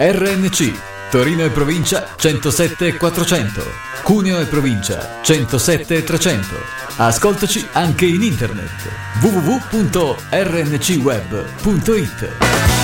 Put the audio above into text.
RNC Torino e provincia 107 e 400, Cuneo e provincia 107 e 300. Ascoltaci anche in internet www.rncweb.it.